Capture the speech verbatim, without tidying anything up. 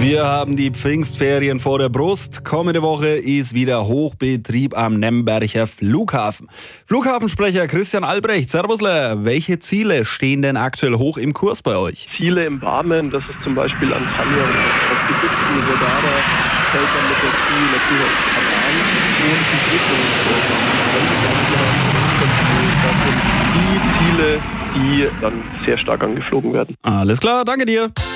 Wir haben die Pfingstferien vor der Brust. Kommende Woche ist wieder Hochbetrieb am Nemberger Flughafen. Flughafensprecher Christian Albrecht, Servusler. Welche Ziele stehen denn aktuell hoch im Kurs bei euch? Ziele im Barmen, das ist zum Beispiel Antalya und das Gebiet Sodara, fällt dann mit dazu, natürlich auch Kanal und die Dritte. Das sind die Ziele, die dann sehr stark angeflogen werden. Alles klar, danke dir.